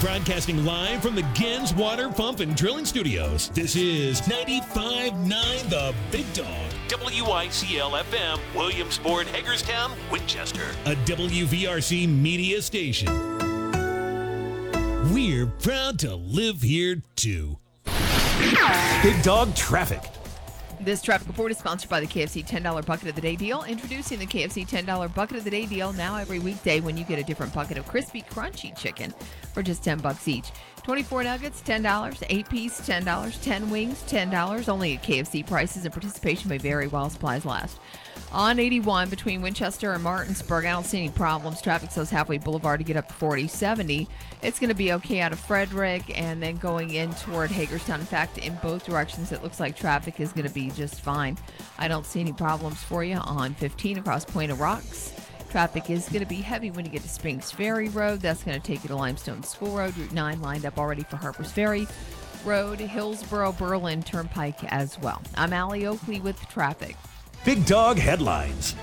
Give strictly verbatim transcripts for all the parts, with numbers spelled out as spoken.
Broadcasting live from the Gens Water Pump and Drilling Studios. This is ninety-five point nine The Big Dog. W I C L F M, Williamsport, Hagerstown, Winchester. A W V R C media station. We're proud to live here, too. Big Dog Traffic. This traffic report is sponsored by the K F C ten dollar Bucket of the Day deal. Introducing the K F C ten dollar Bucket of the Day deal now every weekday when you get a different bucket of crispy, crunchy chicken for just ten bucks each. twenty-four nuggets, ten dollars. eight piece, ten dollars. ten wings, ten dollars. Only at K F C prices, and participation may vary while supplies last. On eighty-one between Winchester and Martinsburg, I don't see any problems. Traffic says halfway Boulevard to get up to forty. seventy, it's going to be okay out of Frederick and then going in toward Hagerstown. In fact, in both directions, it looks like traffic is going to be just fine. I don't see any problems for you on fifteen across Point of Rocks. Traffic is going to be heavy when you get to Spinks Ferry Road. That's going to take you to Limestone School Road. Route nine lined up already for Harpers Ferry Road, Hillsboro, Berlin Turnpike as well. I'm Allie Oakley with traffic. Big Dog Headlines.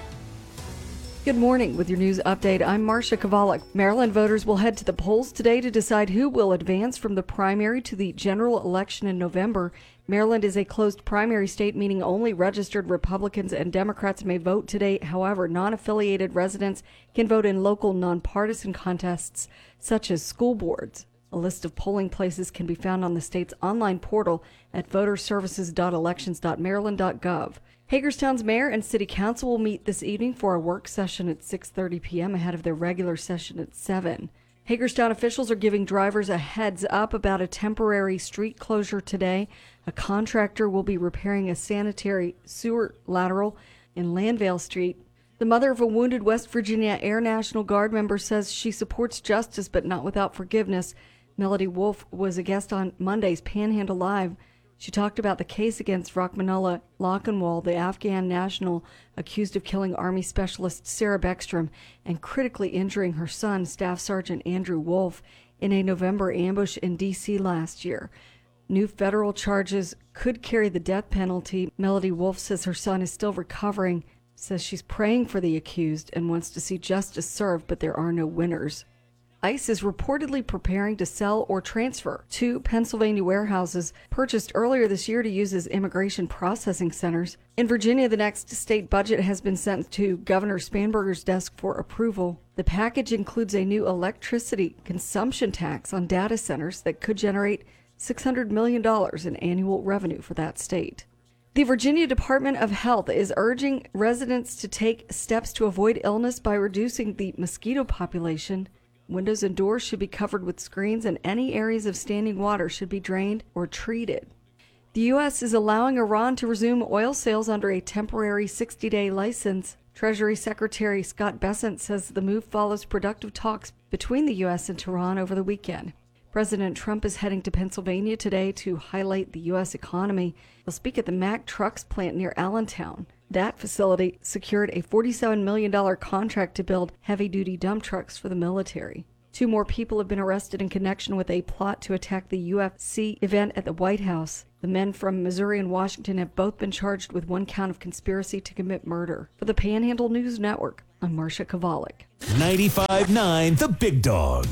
Good morning. With your news update, I'm Marcia Kovalik. Maryland voters will head to the polls today to decide who will advance from the primary to the general election in November. Maryland is a closed primary state, meaning only registered Republicans and Democrats may vote today. However, non-affiliated residents can vote in local nonpartisan contests, such as school boards. A list of polling places can be found on the state's online portal at voter services dot elections dot maryland dot gov. Hagerstown's mayor and city council will meet this evening for a work session at six thirty p.m. ahead of their regular session at seven. Hagerstown officials are giving drivers a heads up about a temporary street closure today. A contractor will be repairing a sanitary sewer lateral in Landvale Street. The mother of a wounded West Virginia Air National Guard member says she supports justice but not without forgiveness. Melody Wolf was a guest on Monday's Panhandle Live. She talked about the case against Rachmanullah Lochinwal, the Afghan national accused of killing Army Specialist Sarah Beckstrom and critically injuring her son, Staff Sergeant Andrew Wolf, in a November ambush in D C last year. New federal charges could carry the death penalty. Melody Wolf says her son is still recovering, says she's praying for the accused and wants to see justice served, but there are no winners. ICE is reportedly preparing to sell or transfer two Pennsylvania warehouses purchased earlier this year to use as immigration processing centers. In Virginia, the next state budget has been sent to Governor Spanberger's desk for approval. The package includes a new electricity consumption tax on data centers that could generate six hundred million dollars in annual revenue for that state. The Virginia Department of Health is urging residents to take steps to avoid illness by reducing the mosquito population. Windows and doors should be covered with screens, and any areas of standing water should be drained or treated. The U S is allowing Iran to resume oil sales under a temporary sixty-day license. Treasury Secretary Scott Bessent says the move follows productive talks between the U S and Tehran over the weekend. President Trump is heading to Pennsylvania today to highlight the U S economy. He'll speak at the Mack Trucks plant near Allentown. That facility secured a forty-seven million dollars contract to build heavy-duty dump trucks for the military. Two more people have been arrested in connection with a plot to attack the U F C event at the White House. The men from Missouri and Washington have both been charged with one count of conspiracy to commit murder. For the Panhandle News Network, I'm Marcia Kovalik. ninety-five point nine The Big Dog.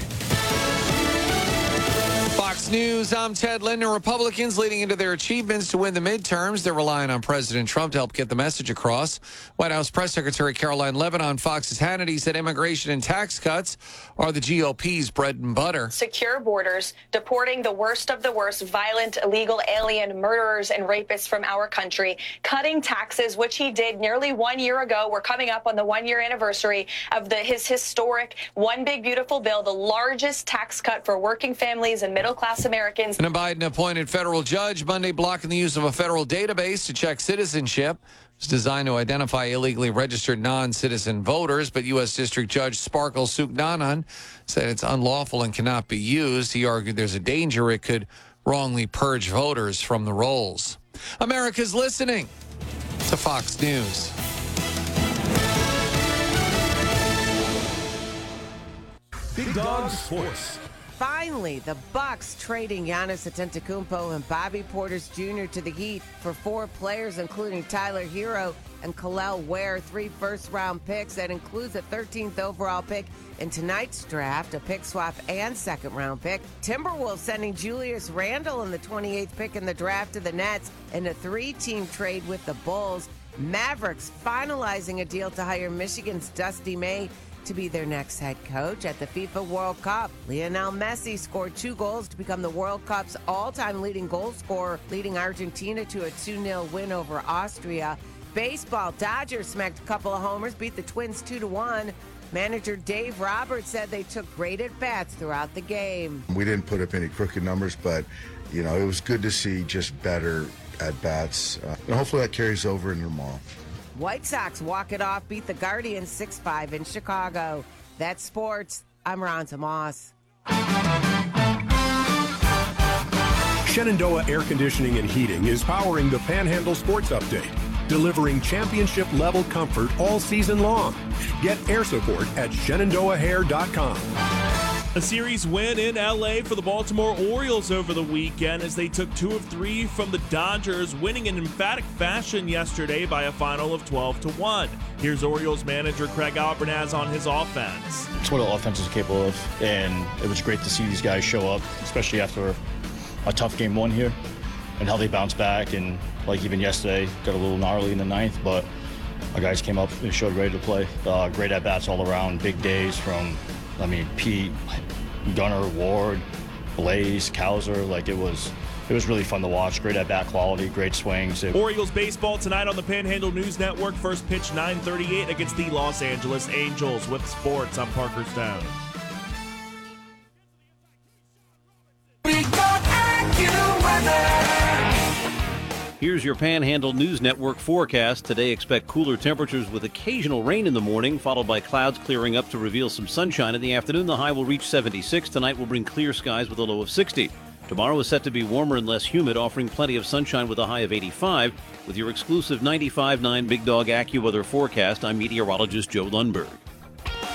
Fox News, I'm Ted Linder. Republicans leading into their achievements to win the midterms. They're relying on President Trump to help get the message across. White House Press Secretary Caroline Levin on Fox's Hannity said immigration and tax cuts are the G O P's bread and butter. Secure borders, deporting the worst of the worst violent, illegal alien murderers and rapists from our country, cutting taxes, which he did nearly one year ago. We're coming up on the one-year anniversary of the, his historic One Big Beautiful Bill, the largest tax cut for working families and middle-class Americans. And a Biden-appointed federal judge Monday blocking the use of a federal database to check citizenship. It's designed to identify illegally registered non-citizen voters, but U S. District Judge Sparkle Suknanan said it's unlawful and cannot be used. He argued there's a danger it could wrongly purge voters from the rolls. America's listening to Fox News. Big Dog Sports. finally, the Bucks trading Giannis Antetokounmpo and Bobby Portis Junior to the Heat for four players, including Tyler Hero and Kel'el Ware, three first-round picks. That includes a thirteenth overall pick in tonight's draft, a pick swap, and second-round pick. Timberwolves sending Julius Randle and the twenty-eighth pick in the draft to the Nets in a three-team trade with the Bulls. Mavericks finalizing a deal to hire Michigan's Dusty May to be their next head coach at the FIFA World Cup. Lionel Messi scored two goals to become the World Cup's all-time leading goal scorer, leading Argentina to a two nil win over Austria. Baseball, Dodgers smacked a couple of homers, beat the Twins two to one. Manager Dave Roberts said they took great at-bats throughout the game. We didn't put up any crooked numbers, but, you know, it was good to see just better at-bats. Uh, and hopefully that carries over into tomorrow. White Sox walk it off, beat the Guardians six five in Chicago. That's sports. I'm Ronza Moss. Shenandoah Air Conditioning and Heating is powering the Panhandle Sports Update, delivering championship-level comfort all season long. Get air support at shenandoah hair dot com. A series win in L A for the Baltimore Orioles over the weekend as they took two of three from the Dodgers, winning in emphatic fashion yesterday by a final of twelve to one. Here's Orioles manager Craig Albernaz on his offense. It's what the offense is capable of, and it was great to see these guys show up, especially after a tough game one here, and how they bounced back. And like even yesterday, got a little gnarly in the ninth, but our guys came up and showed ready to play. Uh, great at-bats all around, big days from, I mean, Pete, Gunnar, Ward, Blaze, Cowser. Like, it was it was really fun to watch. Great at-bat quality, great swings. It- Orioles baseball tonight on the Panhandle News Network. First pitch nine thirty-eight against the Los Angeles Angels. With sports, I'm Parker Stone. Here's your Panhandle News Network forecast. Today, expect cooler temperatures with occasional rain in the morning, followed by clouds clearing up to reveal some sunshine in the afternoon. The high will reach seventy-six. Tonight will bring clear skies with a low of sixty. Tomorrow is set to be warmer and less humid, offering plenty of sunshine with a high of eighty-five. With your exclusive ninety-five point nine Big Dog AccuWeather forecast, I'm meteorologist Joe Lundberg.